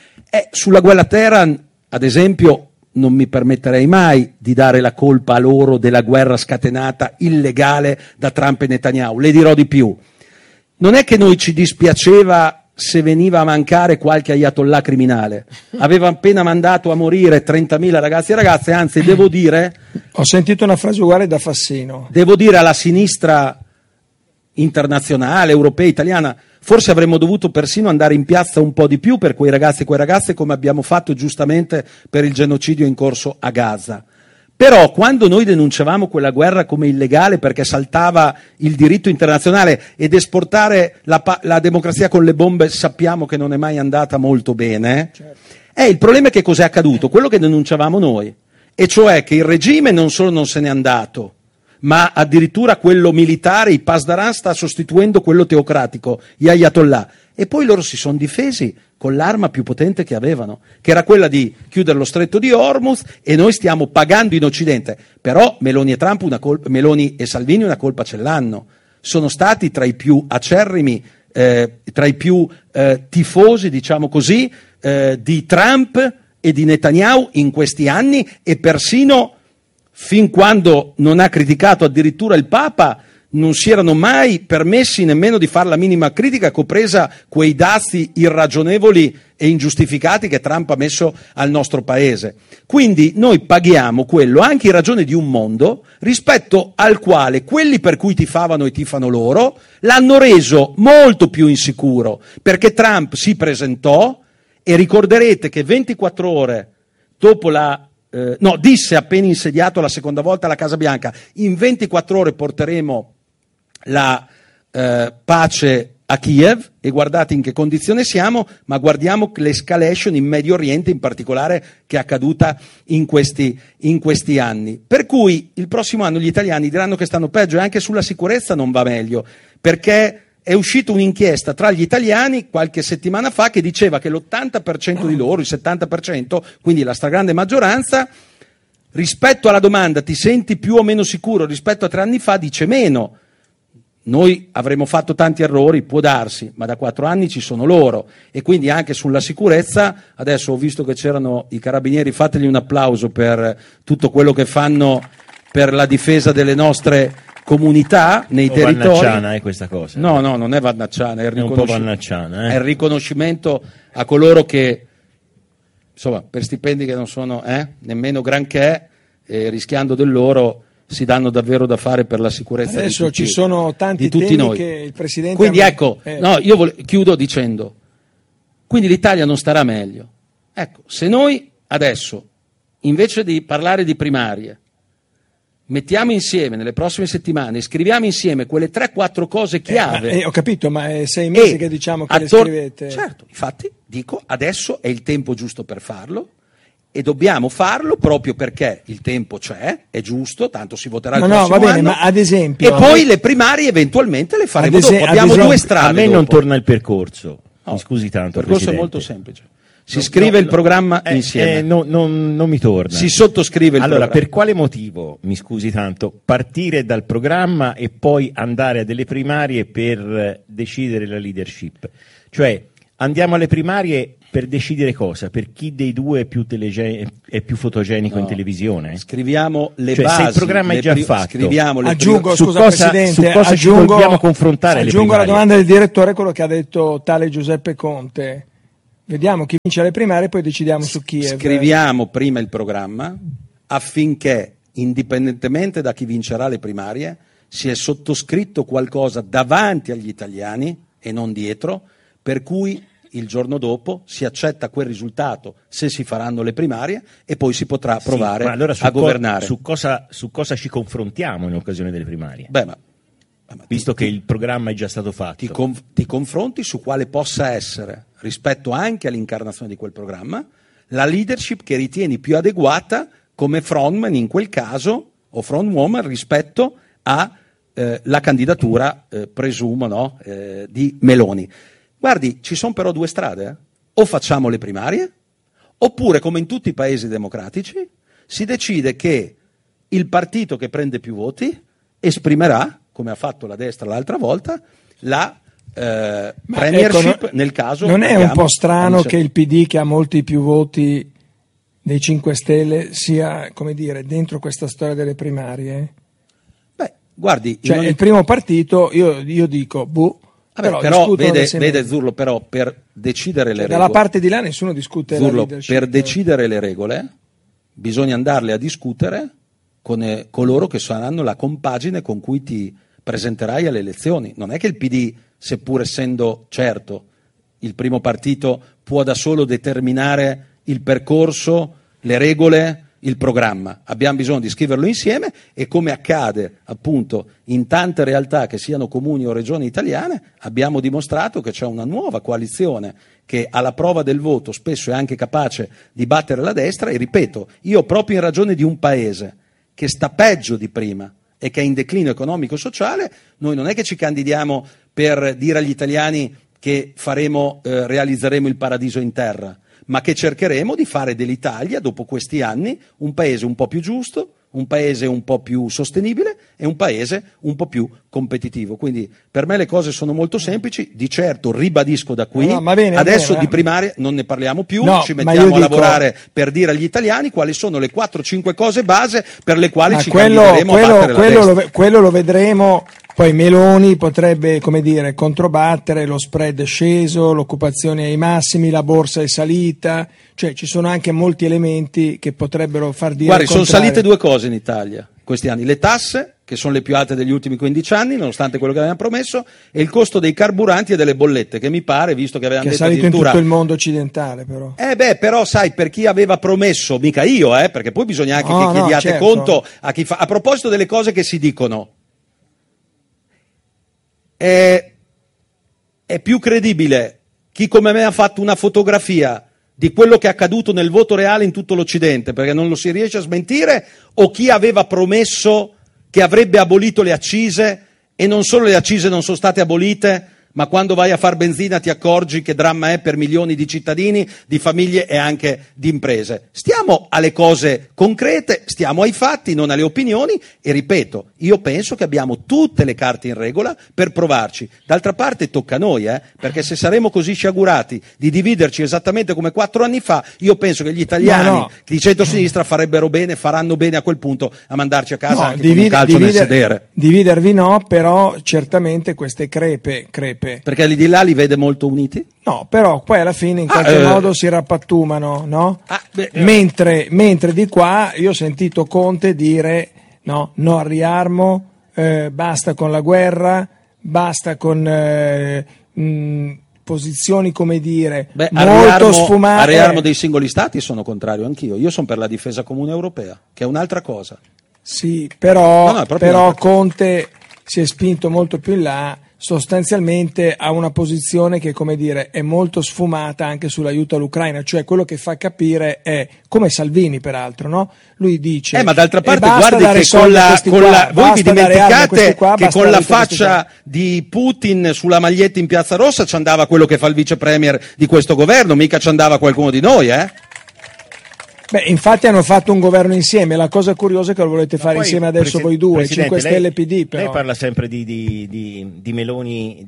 sulla guerra a Teheran, ad esempio, non mi permetterei mai di dare la colpa a loro della guerra scatenata illegale da Trump e Netanyahu. Le dirò di più. Non è che noi ci dispiaceva se veniva a mancare qualche ayatollah criminale. Aveva appena mandato a morire 30.000 ragazzi e ragazze, anzi devo dire... Ho sentito una frase uguale da Fassino. Devo dire alla sinistra internazionale, europea, italiana, forse avremmo dovuto persino andare in piazza un po' di più per quei ragazzi e quelle ragazze, come abbiamo fatto giustamente per il genocidio in corso a Gaza. Però quando noi denunciavamo quella guerra come illegale perché saltava il diritto internazionale, ed esportare la democrazia con le bombe sappiamo che non è mai andata molto bene, certo. Il problema è che cos'è accaduto? Quello che denunciavamo noi, e cioè che il regime non solo non se n'è andato, ma addirittura quello militare, i Pasdaran, sta sostituendo quello teocratico, gli ayatollah, e poi loro si sono difesi con l'arma più potente che avevano, che era quella di chiudere lo stretto di Hormuz, e noi stiamo pagando in Occidente. Però Meloni e Meloni e Salvini una colpa ce l'hanno, sono stati tra i più acerrimi, tra i più tifosi, diciamo così, di Trump e di Netanyahu in questi anni, e persino fin quando non ha criticato addirittura il Papa, non si erano mai permessi nemmeno di fare la minima critica, compresa quei dazi irragionevoli e ingiustificati che Trump ha messo al nostro paese. Quindi noi paghiamo quello anche in ragione di un mondo rispetto al quale quelli per cui tifavano e tifano loro l'hanno reso molto più insicuro, perché Trump si presentò, e ricorderete che 24 ore dopo disse appena insediato la seconda volta alla Casa Bianca: in 24 ore porteremo la pace a Kiev, e guardate in che condizione siamo, ma guardiamo l'escalation in Medio Oriente in particolare che è accaduta in questi anni. Per cui il prossimo anno gli italiani diranno che stanno peggio, e anche sulla sicurezza non va meglio, perché è uscita un'inchiesta tra gli italiani qualche settimana fa che diceva che l'80% di loro, il 70%, quindi la stragrande maggioranza, rispetto alla domanda ti senti più o meno sicuro rispetto a 3 anni fa, dice meno. Noi avremmo fatto tanti errori, può darsi, ma da 4 anni ci sono loro, e quindi anche sulla sicurezza. Adesso ho visto che c'erano i carabinieri, fategli un applauso per tutto quello che fanno per la difesa delle nostre comunità nei territori. Vannacciana è questa cosa. No, non è vannacciana, è un po' vannacciana. È il riconoscimento a coloro che, insomma, per stipendi che non sono nemmeno granché, rischiando del loro, si danno davvero da fare per la sicurezza adesso di tutti, ci sono tanti di tutti temi noi. Che il Presidente quindi ecco, chiudo dicendo, quindi l'Italia non starà meglio. Ecco, se noi adesso, invece di parlare di primarie, mettiamo insieme nelle prossime settimane, scriviamo insieme quelle 3-4 cose chiave. Ho capito, ma è 6 mesi che diciamo che le scrivete. Certo, infatti dico, adesso è il tempo giusto per farlo, e dobbiamo farlo proprio perché il tempo c'è, è giusto, tanto si voterà il prossimo va bene, anno, ma ad esempio, e poi le primarie eventualmente le faremo dopo. Abbiamo 2 strade. A me non torna il percorso. Mi scusi tanto, il percorso è molto semplice. Si scrive il programma insieme. Non mi torna. Si sottoscrive il allora, programma. per quale motivo, mi scusi tanto, partire dal programma e poi andare a delle primarie per decidere la leadership? Cioè, andiamo alle primarie per decidere cosa? Per chi dei due è più fotogenico in televisione? Scriviamo le cioè, basi. Se il programma è già fatto. Scriviamo le aggiungo, su scusa cosa, Presidente, su cosa ci dobbiamo confrontare aggiungo alle alla domanda del direttore quello che ha detto tale Giuseppe Conte. Vediamo chi vince le primarie e poi decidiamo su chi è. Scriviamo prima il programma affinché, indipendentemente da chi vincerà le primarie, sia sottoscritto qualcosa davanti agli italiani e non dietro, per cui il giorno dopo si accetta quel risultato se si faranno le primarie e poi si potrà provare allora a governare. Su cosa ci confrontiamo in occasione delle primarie? Visto che il programma è già stato fatto. Ti confronti su quale possa essere, rispetto anche all'incarnazione di quel programma, la leadership che ritieni più adeguata come frontman in quel caso, o frontwoman, rispetto a la candidatura, presumo, no? Di Meloni. Guardi, ci sono però due strade. O facciamo le primarie, oppure, come in tutti i paesi democratici, si decide che il partito che prende più voti esprimerà, come ha fatto la destra l'altra volta, la premiership nel caso. Non è un po' strano che il PD, che ha molti più voti dei 5 Stelle, sia, come dire, dentro questa storia delle primarie? Beh, guardi, cioè, il primo partito, io dico, però vede Zurlo, però per decidere le regole, dalla parte di là nessuno discute Zurlo, la leadership. Per decidere le regole bisogna andarle a discutere con coloro che saranno la compagine con cui ti presenterai alle elezioni. Non è che il PD, seppur essendo certo il primo partito, può da solo determinare il percorso, le regole, il programma. Abbiamo bisogno di scriverlo insieme e, come accade appunto in tante realtà che siano comuni o regioni italiane, abbiamo dimostrato che c'è una nuova coalizione che alla prova del voto spesso è anche capace di battere la destra. E ripeto, io proprio in ragione di un paese che sta peggio di prima e che è in declino economico-sociale, noi non è che ci candidiamo per dire agli italiani che realizzeremo il paradiso in terra, ma che cercheremo di fare dell'Italia, dopo questi anni, un paese un po' più giusto, un paese un po' più sostenibile e un paese un po' più competitivo. Quindi per me le cose sono molto semplici. Di certo, ribadisco da qui, adesso di primarie non ne parliamo più, ci mettiamo a lavorare per dire agli italiani quali sono le 4-5 cose base per le quali ci candideremo a battere la destra. Quello lo vedremo. Poi Meloni potrebbe, come dire, controbattere, lo spread è sceso, l'occupazione è ai massimi, la borsa è salita, cioè ci sono anche molti elementi che potrebbero far dire. Guardi, sono salite due cose in Italia questi anni: le tasse, che sono le più alte degli ultimi 15 anni, nonostante quello che avevamo promesso, e il costo dei carburanti e delle bollette, che mi pare, visto che avevamo detto addirittura... Che è salito in tutto il mondo occidentale, però. Però sai, per chi aveva promesso, mica io, perché poi bisogna anche che chiediate conto a chi fa. A proposito delle cose che si dicono, è più credibile chi come me ha fatto una fotografia di quello che è accaduto nel voto reale in tutto l'Occidente, perché non lo si riesce a smentire, o chi aveva promesso che avrebbe abolito le accise, e non solo le accise non sono state abolite, ma quando vai a far benzina ti accorgi che dramma è per milioni di cittadini, di famiglie e anche di imprese. Stiamo alle cose concrete, stiamo ai fatti, non alle opinioni, e ripeto, io penso che abbiamo tutte le carte in regola per provarci. D'altra parte tocca a noi, perché se saremo così sciagurati di dividerci esattamente come 4 anni fa, io penso che gli italiani di centrosinistra faranno bene a quel punto a mandarci a casa anche con un calcio nel sedere. Dividervi no, però certamente queste crepe. Perché di là li vede molto uniti? No, però poi alla fine in qualche modo si rappattumano, no? Mentre di qua io ho sentito Conte dire no al riarmo, basta con la guerra, basta con posizioni, come dire, molto sfumate. Al riarmo dei singoli stati sono contrario anch'io. Io sono per la difesa comune europea, che è un'altra cosa. Sì, però Conte si è spinto molto più in là sostanzialmente ha una posizione che, come dire, è molto sfumata anche sull'aiuto all'Ucraina, cioè quello che fa capire è, come Salvini peraltro, no? Lui dice ma d'altra parte basta guardi dare che soldi a questi qua, voi vi basta dare armi a questi dimenticate qua, che basta con la aiuto a questi qua. faccia di Putin sulla maglietta in Piazza Rossa ci andava quello che fa il vice premier di questo governo, mica ci andava qualcuno di noi, Beh, infatti hanno fatto un governo insieme, la cosa curiosa è che lo volete fare insieme adesso voi due, 5 Stelle e PD. Però. Lei parla sempre di Meloni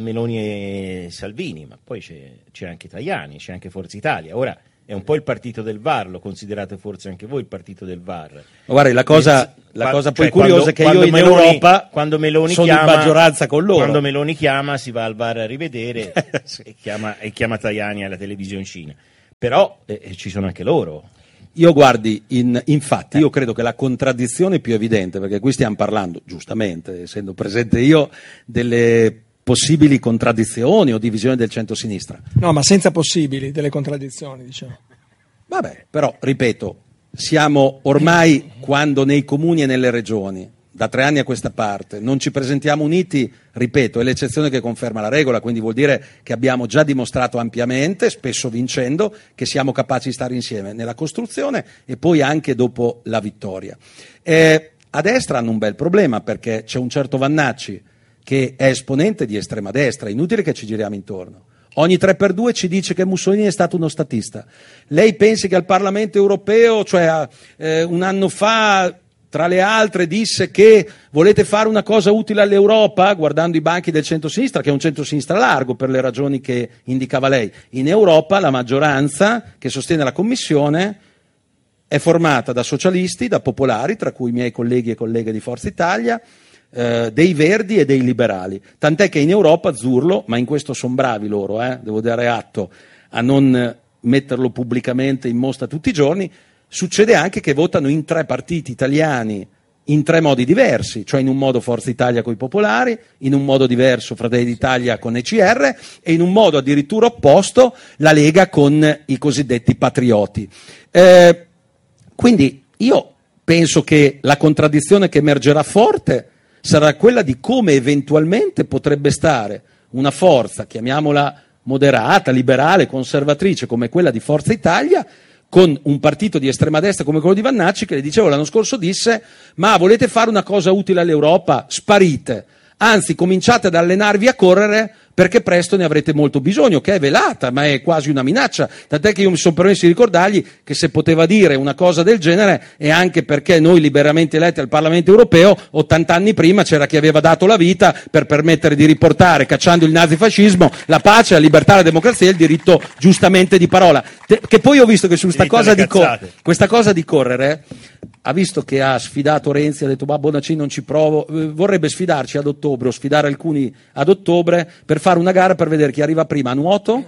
e Salvini, ma poi c'è anche Tajani, c'è anche Forza Italia. Ora è un po' il partito del VAR, lo considerate forse anche voi il partito del VAR. Guarda, la cosa poi curiosa è che io in Europa quando Meloni sono chiama, in maggioranza con loro. Quando Meloni chiama si va al VAR a rivedere e chiama Tajani alla televisioncina. Però ci sono anche loro. Io guardi, infatti io credo che la contraddizione più evidente, perché qui stiamo parlando, giustamente, essendo presente io, delle possibili contraddizioni o divisioni del centro-sinistra. No, ma senza possibili delle contraddizioni, diciamo. Vabbè, però, ripeto, siamo ormai, quando nei comuni e nelle regioni, da 3 anni a questa parte, non ci presentiamo uniti, ripeto, è l'eccezione che conferma la regola, quindi vuol dire che abbiamo già dimostrato ampiamente, spesso vincendo, che siamo capaci di stare insieme nella costruzione e poi anche dopo la vittoria. A destra hanno un bel problema, perché c'è un certo Vannacci che è esponente di estrema destra, è inutile che ci giriamo intorno. Ogni 3x2 ci dice che Mussolini è stato uno statista. Lei pensi che al Parlamento europeo, cioè un anno fa, tra le altre, disse che volete fare una cosa utile all'Europa, guardando i banchi del centro-sinistra, che è un centro-sinistra largo per le ragioni che indicava lei. In Europa la maggioranza che sostiene la Commissione è formata da socialisti, da popolari, tra cui i miei colleghi e colleghe di Forza Italia, dei verdi e dei liberali. Tant'è che in Europa Zurlo, ma in questo sono bravi loro, devo dare atto a non metterlo pubblicamente in mostra tutti i giorni, succede anche che votano in 3 partiti italiani in 3 modi diversi, cioè in un modo Forza Italia con i popolari, in un modo diverso Fratelli d'Italia con ECR e in un modo addirittura opposto la Lega con i cosiddetti patrioti. Quindi io penso che la contraddizione che emergerà forte sarà quella di come eventualmente potrebbe stare una forza, chiamiamola moderata, liberale, conservatrice, come quella di Forza Italia, con un partito di estrema destra come quello di Vannacci, che le dicevo l'anno scorso disse: ma volete fare una cosa utile all'Europa? Sparite, anzi cominciate ad allenarvi a correre perché presto ne avrete molto bisogno, che è velata, ma è quasi una minaccia, tant'è che io mi sono permesso di ricordargli che se poteva dire una cosa del genere è anche perché noi liberamente eletti al Parlamento europeo 80 anni prima c'era chi aveva dato la vita per permettere di riportare, cacciando il nazifascismo, la pace, la libertà, la democrazia e il diritto giustamente di parola. Che poi ho visto che su questa cosa di correre, ha visto che ha sfidato Renzi, ha detto ma Bonaccini non ci provo, vorrebbe sfidarci ad ottobre o sfidare alcuni ad ottobre per fare una gara per vedere chi arriva prima a nuoto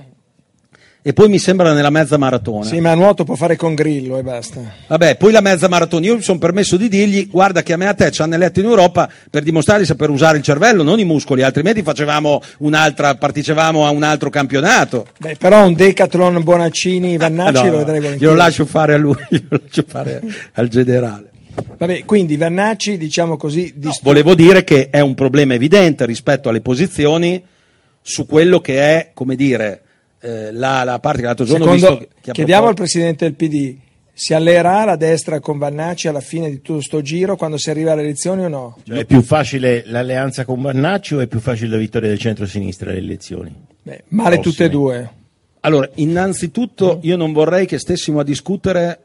e poi mi sembra nella mezza maratona. Sì, ma a nuoto può fare con Grillo e basta. Vabbè, poi la mezza maratona, io mi sono permesso di dirgli guarda che a me e a te ci hanno eletto in Europa per dimostrare di saper usare il cervello, non i muscoli, altrimenti partecipavamo a un altro campionato. Beh, però un decathlon Bonaccini-Vannacci lo vedrei volentieri. Glielo lascio fare a lui, glielo lascio fare al generale. Vabbè, quindi Vannacci, diciamo così... volevo dire che è un problema evidente rispetto alle posizioni su quello che è, come dire, la parte che l'altro giorno ho visto... Chiediamo al Presidente del PD, si alleerà la destra con Vannacci alla fine di tutto sto giro quando si arriva alle elezioni o no? Cioè, è più facile l'alleanza con Vannacci o è più facile la vittoria del centro-sinistra alle elezioni? Beh, male tutte e due. Allora, innanzitutto io non vorrei che stessimo a discutere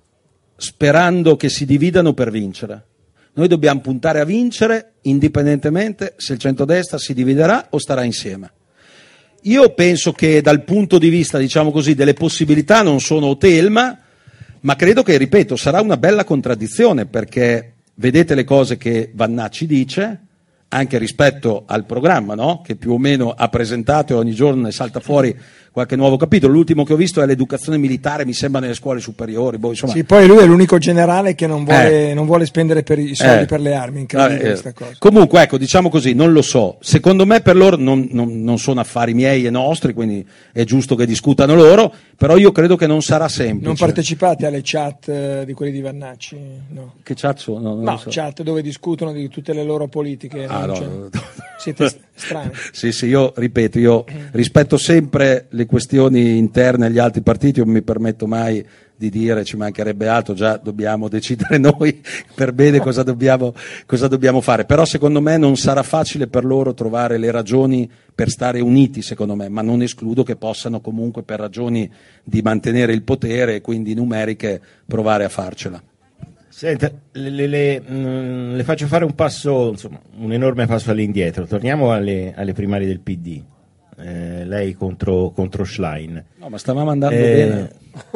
sperando che si dividano per vincere. Noi dobbiamo puntare a vincere indipendentemente se il centrodestra si dividerà o starà insieme. Io penso che dal punto di vista, diciamo così, delle possibilità non sono Otelma, ma credo che, ripeto, sarà una bella contraddizione, perché vedete le cose che Vannacci dice, anche rispetto al programma, no? Che più o meno ha presentato e ogni giorno ne salta fuori qualche nuovo capitolo. L'ultimo che ho visto è l'educazione militare, mi sembra, nelle scuole superiori. Insomma. Sì, poi lui è l'unico generale che non vuole spendere per i soldi per le armi, incredibile questa cosa. Comunque, ecco, diciamo così, non lo so. Secondo me per loro non sono affari miei e nostri, quindi è giusto che discutano loro, però io credo che non sarà semplice. Non partecipate alle chat di quelli di Vannacci? No. Che chat sono? No, so. Chat dove discutono di tutte le loro politiche. No. Siete strani. Sì, io ripeto, io rispetto sempre le questioni interne agli altri partiti, non mi permetto mai di dire, ci mancherebbe altro, già dobbiamo decidere noi per bene cosa dobbiamo fare, però secondo me non sarà facile per loro trovare le ragioni per stare uniti, secondo me, ma non escludo che possano comunque per ragioni di mantenere il potere e quindi numeriche provare a farcela. Senta, le faccio fare un passo, insomma, un enorme passo all'indietro. Torniamo alle primarie del PD. Lei contro Schlein. No, ma stavamo andando bene.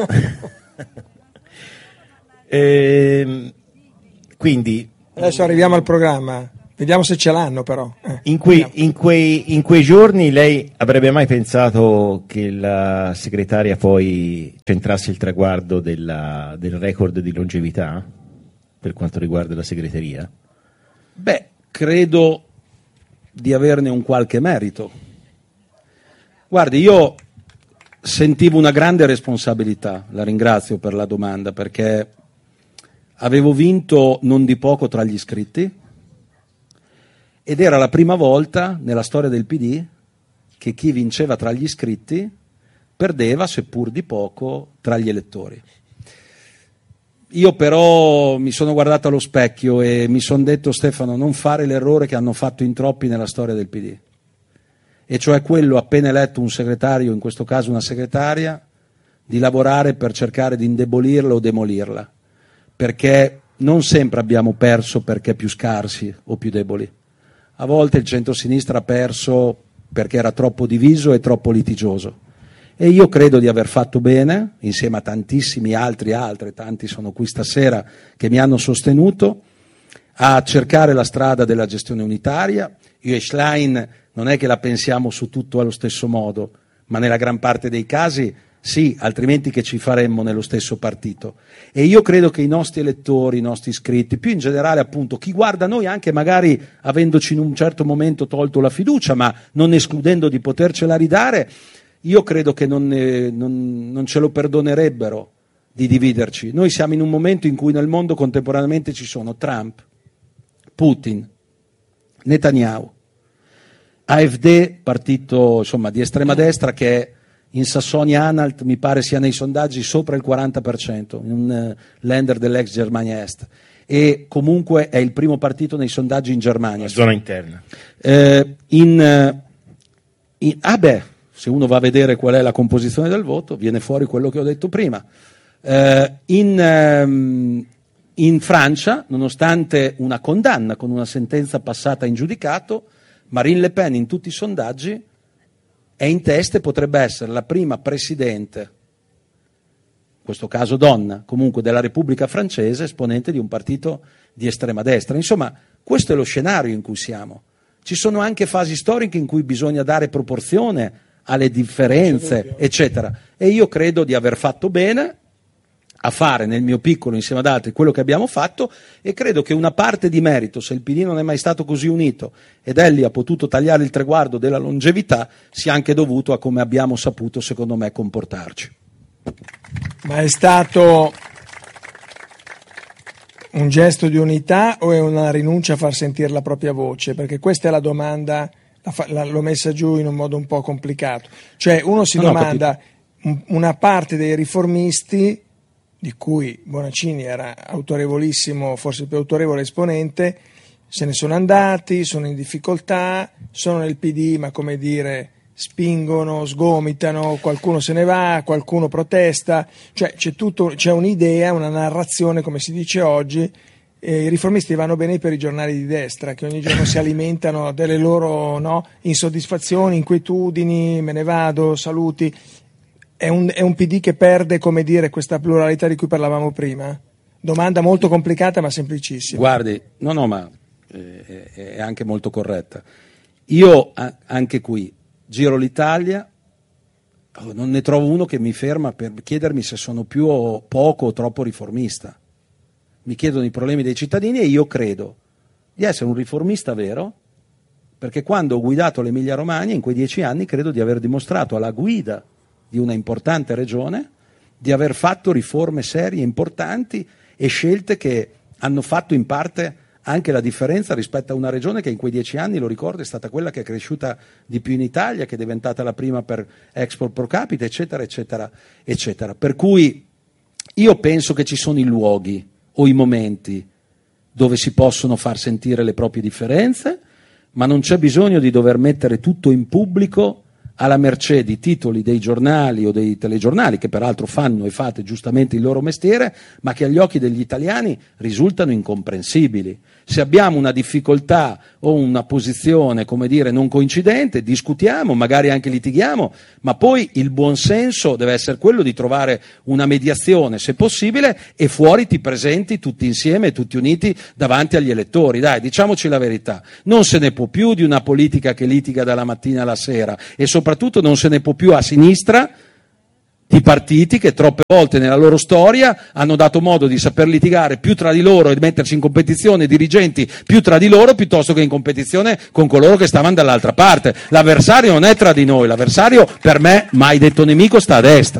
Quindi adesso arriviamo al programma. Vediamo se ce l'hanno, però. In quei giorni lei avrebbe mai pensato che la segretaria poi centrasse il traguardo del record di longevità per quanto riguarda la segreteria? Beh, credo di averne un qualche merito. Guardi, io sentivo una grande responsabilità, la ringrazio per la domanda, perché avevo vinto non di poco tra gli iscritti ed era la prima volta nella storia del PD che chi vinceva tra gli iscritti perdeva, seppur di poco, tra gli elettori. Io però mi sono guardato allo specchio e mi sono detto: Stefano, non fare l'errore che hanno fatto in troppi nella storia del PD, e cioè quello, appena eletto un segretario, in questo caso una segretaria, di lavorare per cercare di indebolirla o demolirla, perché non sempre abbiamo perso perché più scarsi o più deboli. A volte il centro-sinistra ha perso perché era troppo diviso e troppo litigioso. E io credo di aver fatto bene, insieme a tantissimi tanti sono qui stasera che mi hanno sostenuto, a cercare la strada della gestione unitaria. Io e Schlein non è che la pensiamo su tutto allo stesso modo, ma nella gran parte dei casi sì, altrimenti che ci faremmo nello stesso partito. E io credo che i nostri elettori, i nostri iscritti, più in generale appunto chi guarda noi, anche magari avendoci in un certo momento tolto la fiducia, ma non escludendo di potercela ridare, io credo che non ce lo perdonerebbero di dividerci. Noi siamo in un momento in cui nel mondo contemporaneamente ci sono Trump, Putin, Netanyahu, AfD, partito insomma di estrema destra, che in Sassonia-Anhalt mi pare sia nei sondaggi sopra il 40%, in un Länder dell'ex Germania Est, e comunque è il primo partito nei sondaggi in Germania. La zona interna. Se uno va a vedere qual è la composizione del voto, viene fuori quello che ho detto prima. In Francia, nonostante una condanna con una sentenza passata in giudicato, Marine Le Pen in tutti i sondaggi è in testa e potrebbe essere la prima presidente, in questo caso donna, comunque della Repubblica Francese, esponente di un partito di estrema destra. Insomma, questo è lo scenario in cui siamo. Ci sono anche fasi storiche in cui bisogna dare proporzione alle differenze, eccetera. E io credo di aver fatto bene a fare nel mio piccolo, insieme ad altri, quello che abbiamo fatto, e credo che una parte di merito, se il PD non è mai stato così unito ed Elli ha potuto tagliare il traguardo della longevità, sia anche dovuto a come abbiamo saputo, secondo me, comportarci. Ma è stato un gesto di unità o è una rinuncia a far sentire la propria voce? Perché questa è la domanda, l'ho messa giù in un modo un po' complicato. Cioè uno si domanda, una parte dei riformisti, di cui Bonaccini era autorevolissimo, forse il più autorevole esponente, se ne sono andati, sono in difficoltà, sono nel PD, ma come dire, spingono, sgomitano, qualcuno se ne va, qualcuno protesta, cioè c'è un'idea, una narrazione, come si dice oggi. I riformisti vanno bene per i giornali di destra, che ogni giorno si alimentano delle loro insoddisfazioni, inquietudini, me ne vado, saluti. È un PD che perde, come dire, questa pluralità di cui parlavamo prima? Domanda molto complicata ma semplicissima. Guardi, ma è anche molto corretta. Io anche qui giro l'Italia, non ne trovo uno che mi ferma per chiedermi se sono più o poco o troppo riformista. Mi chiedono i problemi dei cittadini e io credo di essere un riformista vero, perché quando ho guidato l'Emilia Romagna in quei 10 anni credo di aver dimostrato alla guida di una importante regione di aver fatto riforme serie, importanti e scelte che hanno fatto in parte anche la differenza rispetto a una regione che in quei 10 anni, lo ricordo, è stata quella che è cresciuta di più in Italia, che è diventata la prima per export pro capite, eccetera, eccetera, eccetera. Per cui io penso che ci sono i luoghi o i momenti dove si possono far sentire le proprie differenze, ma non c'è bisogno di dover mettere tutto in pubblico alla mercé di titoli dei giornali o dei telegiornali, che peraltro fanno e fate giustamente il loro mestiere, ma che agli occhi degli italiani risultano incomprensibili. Se abbiamo una difficoltà o una posizione, come dire, non coincidente, discutiamo, magari anche litighiamo, ma poi il buon senso deve essere quello di trovare una mediazione, se possibile, e fuori ti presenti tutti insieme, tutti uniti davanti agli elettori. Dai, diciamoci la verità, non se ne può più di una politica che litiga dalla mattina alla sera, e soprattutto non se ne può più a sinistra di partiti che troppe volte nella loro storia hanno dato modo di saper litigare più tra di loro e di mettersi in competizione dirigenti più tra di loro piuttosto che in competizione con coloro che stavano dall'altra parte. L'avversario non è tra di noi, l'avversario per me, mai detto nemico, sta a destra.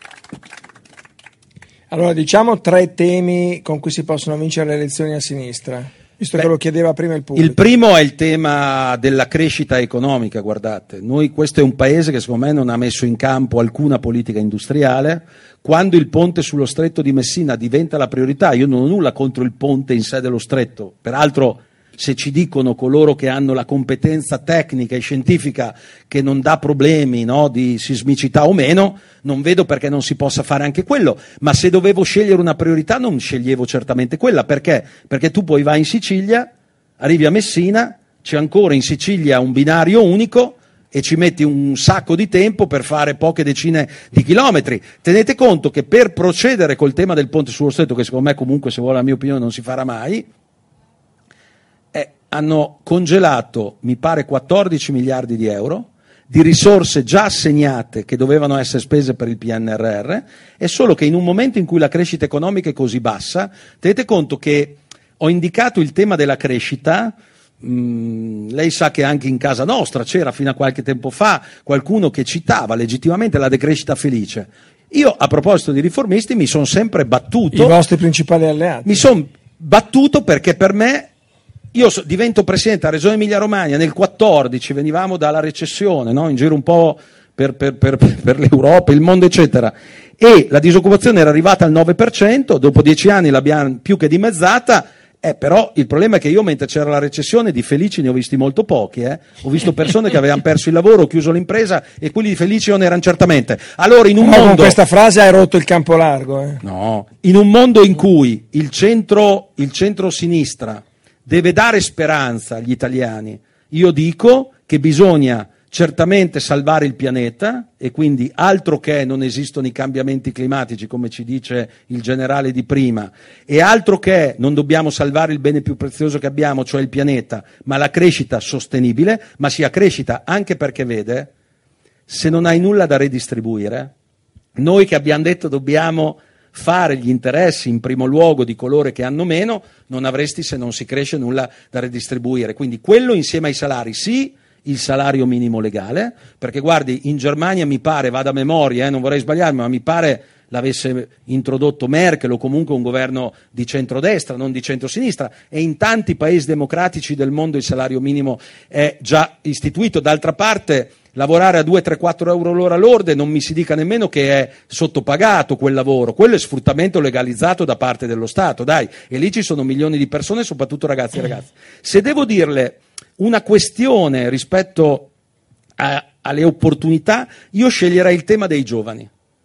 Allora diciamo 3 temi con cui si possono vincere le elezioni a sinistra, visto che lo chiedeva prima il pubblico. Il primo è il tema della crescita economica, guardate, questo è un paese che secondo me non ha messo in campo alcuna politica industriale. Quando il ponte sullo stretto di Messina diventa la priorità, io non ho nulla contro il ponte in sé dello stretto, peraltro se ci dicono coloro che hanno la competenza tecnica e scientifica che non dà problemi, no, di sismicità o meno, non vedo perché non si possa fare anche quello, ma se dovevo scegliere una priorità non sceglievo certamente quella. Perché? Perché tu poi vai in Sicilia, arrivi a Messina, c'è ancora in Sicilia un binario unico e ci metti un sacco di tempo per fare poche decine di chilometri. Tenete conto che per procedere col tema del ponte sullo stretto, che secondo me comunque, se vuole la mia opinione, non si farà mai, hanno congelato, mi pare, 14 miliardi di euro di risorse già assegnate che dovevano essere spese per il PNRR, è solo che in un momento in cui la crescita economica è così bassa, tenete conto che ho indicato il tema della crescita. Lei sa che anche in casa nostra c'era fino a qualche tempo fa qualcuno che citava legittimamente la decrescita felice. Io, a proposito di riformisti, mi sono sempre battuto. I vostri principali alleati. Mi sono battuto perché per me, io divento presidente della Regione Emilia-Romagna nel 2014, venivamo dalla recessione, no? In giro un po' per l'Europa, il mondo, eccetera, e la disoccupazione era arrivata al 9%, dopo 10 anni l'abbiamo più che dimezzata. Però il problema è che io, mentre c'era la recessione, di felici ne ho visti molto pochi. Ho visto persone che avevano perso il lavoro, chiuso l'impresa, e quelli di felici non erano certamente. Allora, in un mondo... con questa frase hai rotto il campo largo. No, in un mondo in cui il centro-sinistra deve dare speranza agli italiani, io dico che bisogna certamente salvare il pianeta, e quindi altro che non esistono i cambiamenti climatici, come ci dice il generale di prima, e altro che non dobbiamo salvare il bene più prezioso che abbiamo, cioè il pianeta, ma la crescita sostenibile, ma sia crescita anche perché, vede, se non hai nulla da redistribuire, noi che abbiamo detto dobbiamo fare gli interessi in primo luogo di coloro che hanno meno, non avresti, se non si cresce, nulla da redistribuire. Quindi quello insieme ai salari, sì, il salario minimo legale, perché guardi, in Germania mi pare, vado a memoria, non vorrei sbagliarmi, ma mi pare l'avesse introdotto Merkel o comunque un governo di centrodestra, non di centrosinistra, e in tanti paesi democratici del mondo il salario minimo è già istituito. D'altra parte, lavorare a 2, 3, 4 euro l'ora lorde non mi si dica nemmeno che è sottopagato quel lavoro, quello è sfruttamento legalizzato da parte dello Stato, dai, e lì ci sono milioni di persone, soprattutto ragazzi e ragazze. Se devo dirle una questione rispetto alle opportunità, io sceglierei il tema dei giovani.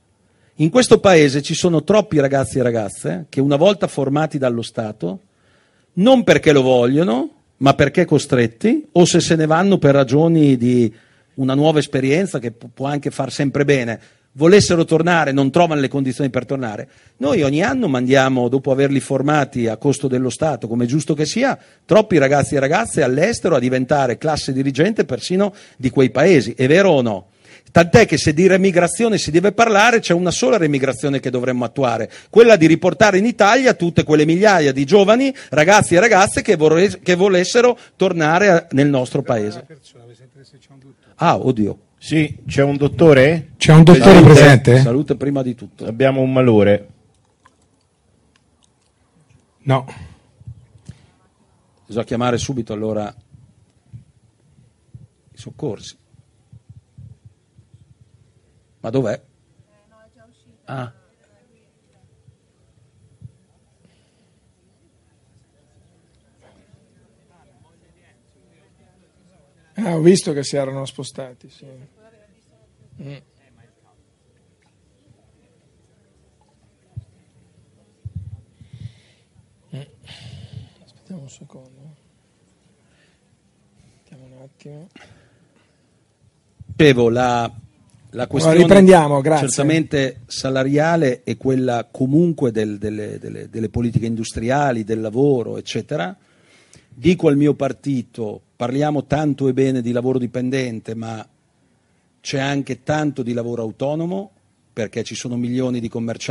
In questo paese ci sono troppi ragazzi e ragazze che, una volta formati dallo Stato, non perché lo vogliono, ma perché costretti, o se ne vanno per ragioni di una nuova esperienza che può anche far sempre bene, volessero tornare, non trovano le condizioni per tornare. Noi ogni anno mandiamo, dopo averli formati a costo dello Stato, come è giusto che sia, troppi ragazzi e ragazze all'estero a diventare classe dirigente persino di quei paesi. È vero o no? Tant'è che se di remigrazione si deve parlare, c'è una sola remigrazione che dovremmo attuare, quella di riportare in Italia tutte quelle migliaia di giovani, ragazzi e ragazze che volessero tornare nel nostro paese. Ah, oddio. Sì, c'è un dottore? C'è un dottore presente? Salute prima di tutto. Abbiamo un malore. No. Bisogna chiamare subito allora i soccorsi. Ma dov'è? Ah. Ho visto che si erano spostati, sì. Aspettiamo un secondo. Aspettiamo un attimo. Dicevo, la questione riprendiamo, grazie. Certamente salariale e quella comunque delle politiche industriali, del lavoro, eccetera. Dico al mio partito, parliamo tanto e bene di lavoro dipendente, ma c'è anche tanto di lavoro autonomo, perché ci sono milioni di commercianti